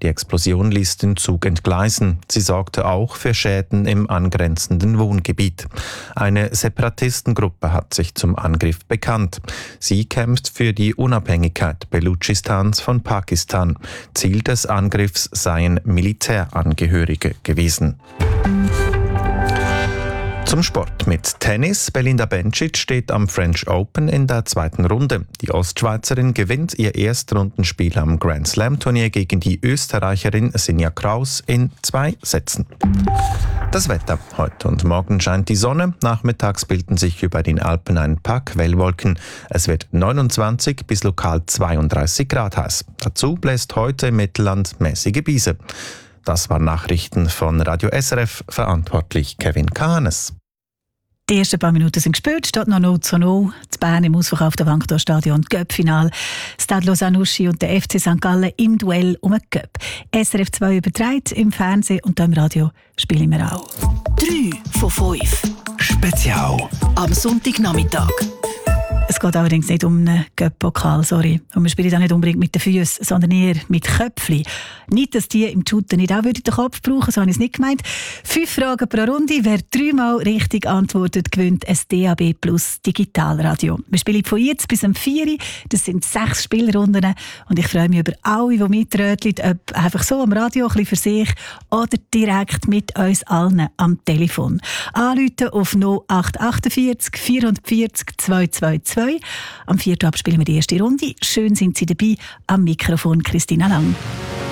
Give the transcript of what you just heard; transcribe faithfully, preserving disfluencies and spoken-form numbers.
Die Explosion ließ den Zug entgleisen. Sie sorgte auch für Schäden im angrenzenden Wohngebiet. Eine Separatistengruppe hat sich zum Angriff bekannt. Sie kämpft für die Unabhängigkeit Belutschistans von Pakistan. Ziel des Angriffs seien Militärangehörige gewesen. Zum Sport mit Tennis. Belinda Bencic steht am French Open in der zweiten Runde. Die Ostschweizerin gewinnt ihr Erstrundenspiel am Grand Slam Turnier gegen die Österreicherin Sinja Kraus in zwei Sätzen. Das Wetter. Heute und morgen scheint die Sonne. Nachmittags bilden sich über den Alpen ein paar Quellwolken. Es wird neunundzwanzig bis lokal zweiunddreißig Grad heiß. Dazu bläst heute im Mittelland mäßige Brise. Das waren Nachrichten von Radio S R F, verantwortlich Kevin Kahnes. Die ersten paar Minuten sind gespielt, steht noch null zu null. Das Bern im ausverkauften Wankdorf-Stadion, Göpp-Final. Stade Lausanne-Uschi und der F C Sankt Gallen im Duell um den Göpp. S R F zwei überträgt im Fernsehen und im Radio spielen wir auch. drei von fünf. Spezial. Am Sonntagnachmittag. Es geht allerdings nicht um einen Göpp-Pokal, sorry. Und wir spielen auch nicht unbedingt mit den Füßen, sondern eher mit Köpfchen. Nicht, dass die im Shooter nicht auch den Kopf brauchen, so habe ich es nicht gemeint. Fünf Fragen pro Runde. Wer dreimal richtig antwortet, gewinnt ein D A B Plus Digitalradio. Wir spielen von jetzt bis am vier. Das sind sechs Spielrunden. Und ich freue mich über alle, die mitröteln, ob einfach so am Radio, ein bisschen für sich oder direkt mit uns allen am Telefon. Anrufen auf null acht achtundvierzig vierundvierzig zweihundertzweiundzwanzig. Am vierten abspielen wir die erste Runde. Schön sind Sie dabei. Am Mikrofon Christina Lang.